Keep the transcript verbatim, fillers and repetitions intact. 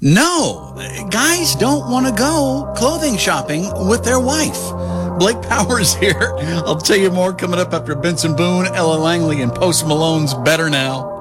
No, guys don't want to go clothing shopping with their wife. Blake Powers here. I'll tell you more coming up after Benson Boone, Ella Langley, and Post Malone's Better Now.